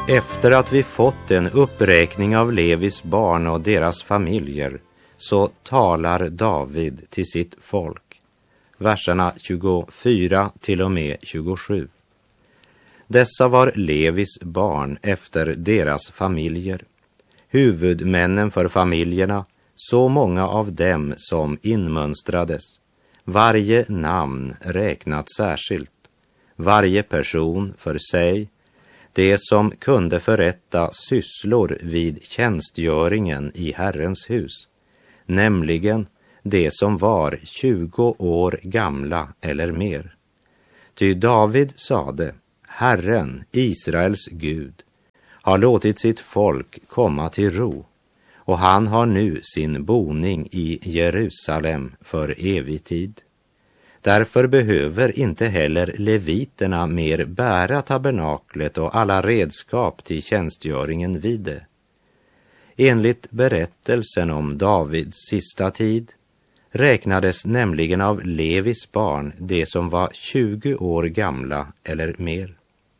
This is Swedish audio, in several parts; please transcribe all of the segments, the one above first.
Efter att vi fått en uppräkning av Levis barn och deras familjer så talar David till sitt folk. Verserna 24 till och med 27. Dessa var Levis barn efter deras familjer, huvudmännen för familjerna, så många av dem som inmönstrades, varje namn räknat särskilt, varje person för sig, det som kunde förrätta sysslor vid tjänstgöringen i Herrens hus, nämligen det som var 20 år gamla eller mer. Ty David sade, Herren, Israels Gud, har låtit sitt folk komma till ro, och han har nu sin boning i Jerusalem för evig tid. Därför behöver inte heller leviterna mer bära tabernaklet och alla redskap till tjänstgöringen vid det. Enligt berättelsen om Davids sista tid räknades nämligen av Levis barn det som var 20 år gamla eller mer.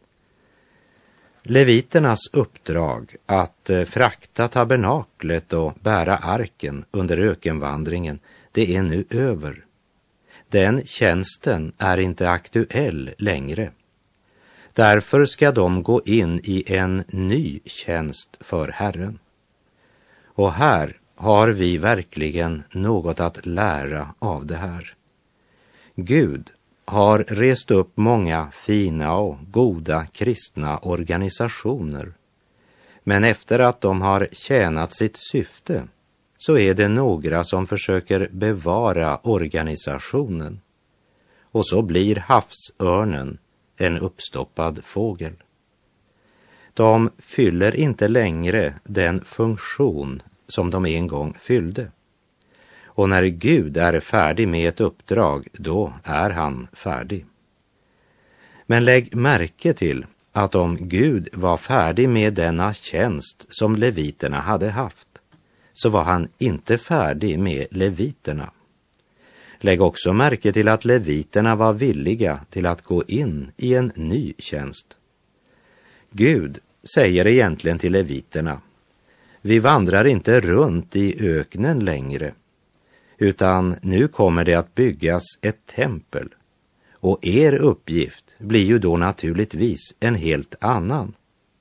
Leviternas uppdrag att frakta tabernaklet och bära arken under ökenvandringen, det är nu över. Den tjänsten är inte aktuell längre. Därför ska de gå in i en ny tjänst för Herren. Och här har vi verkligen något att lära av det här. Gud har rest upp många fina och goda kristna organisationer. Men efter att de har tjänat sitt syfte så är det några som försöker bevara organisationen. Och så blir havsörnen en uppstoppad fågel. De fyller inte längre den funktion som de en gång fyllde. Och när Gud är färdig med ett uppdrag, då är han färdig. Men lägg märke till att om Gud var färdig med denna tjänst som leviterna hade haft, så var han inte färdig med leviterna. Lägg också märke till att leviterna var villiga till att gå in i en ny tjänst. Gud säger egentligen till leviterna, vi vandrar inte runt i öknen längre, utan nu kommer det att byggas ett tempel. Och er uppgift blir ju då naturligtvis en helt annan.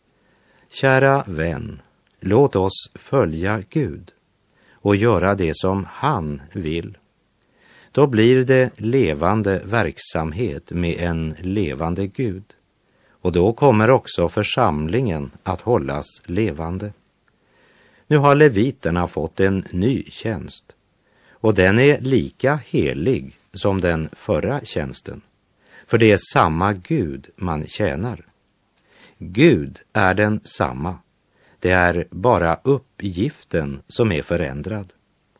Kära vän, låt oss följa Gud och göra det som han vill. Då blir det levande verksamhet med en levande Gud. Och då kommer också församlingen att hållas levande. Nu har leviterna fått en ny tjänst. Och den är lika helig som den förra tjänsten. För det är samma Gud man tjänar. Gud är den samma. Det är bara uppgiften som är förändrad.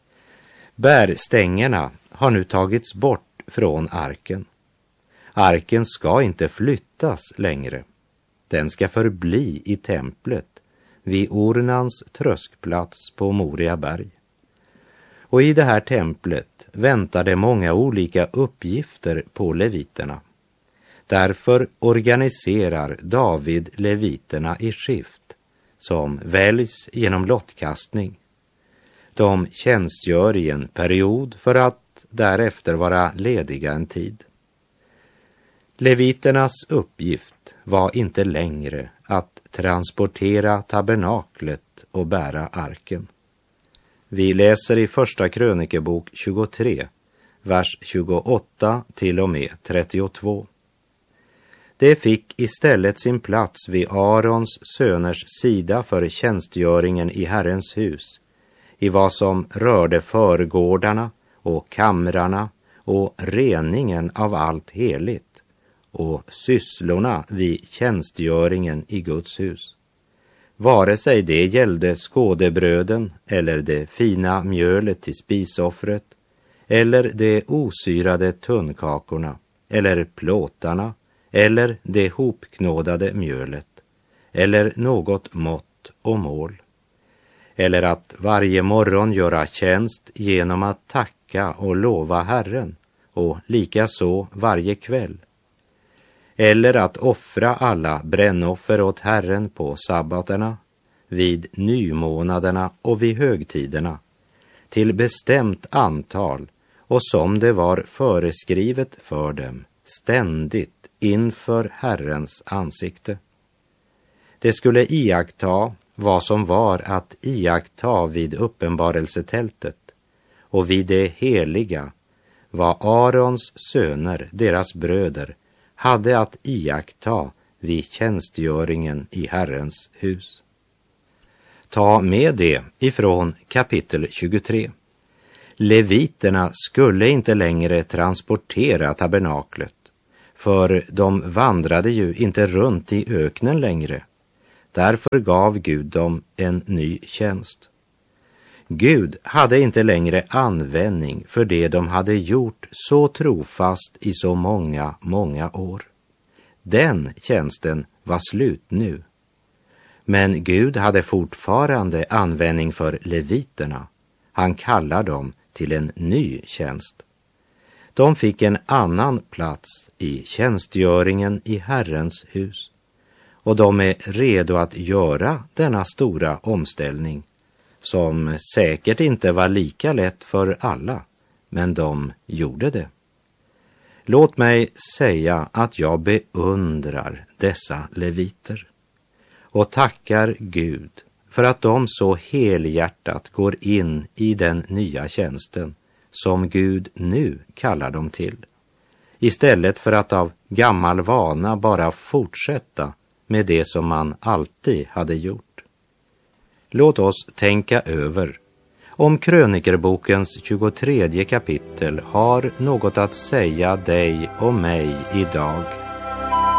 Bärstängerna har nu tagits bort från arken. Arken ska inte flyttas längre. Den ska förbli i templet vid Ornans tröskplats på Moria berg. Och i det här templet väntar det många olika uppgifter på leviterna. Därför organiserar David leviterna i skift som väljs genom lottkastning. De tjänstgör i en period för att därefter vara lediga en tid. Leviternas uppgift var inte längre att transportera tabernaklet och bära arken. Vi läser i första krönikebok 23, vers 28 till och med 32. Det fick istället sin plats vid Arons söners sida för tjänstgöringen i Herrens hus, i vad som rörde förgårdarna och kamrarna och reningen av allt heligt och sysslorna vid tjänstgöringen i Guds hus. Vare sig det gällde skådebröden eller det fina mjölet till spisoffret eller de osyrade tunnkakorna eller plåtarna eller det hopknådade mjölet eller något mått och mål. Eller att varje morgon göra tjänst genom att tacka och lova Herren och likaså varje kväll. eller att offra alla brännoffer åt Herren på sabbaterna, vid nymånaderna och vid högtiderna, till bestämt antal och som det var föreskrivet för dem, ständigt inför Herrens ansikte. Det skulle iaktta vad som var att iaktta vid uppenbarelsetältet, och vid det heliga, vad Arons söner, deras bröder, hade att iaktta vid tjänstgöringen i Herrens hus. Ta med det ifrån kapitel 23. Leviterna skulle inte längre transportera tabernaklet, för de vandrade ju inte runt i öknen längre. Därför gav Gud dem en ny tjänst. Gud hade inte längre användning för det de hade gjort så trofast i så många, många år. Den tjänsten var slut nu. Men Gud hade fortfarande användning för leviterna. Han kallar dem till en ny tjänst. De fick en annan plats i tjänstgöringen i Herrens hus. Och de är redo att göra denna stora omställning, som säkert inte var lika lätt för alla, men de gjorde det. Låt mig säga att jag beundrar dessa leviter och tackar Gud för att de så helhjärtat går in i den nya tjänsten som Gud nu kallar dem till, istället för att av gammal vana bara fortsätta med det som man alltid hade gjort. Låt oss tänka över om Krönikerbokens 23 kapitel har något att säga dig och mig idag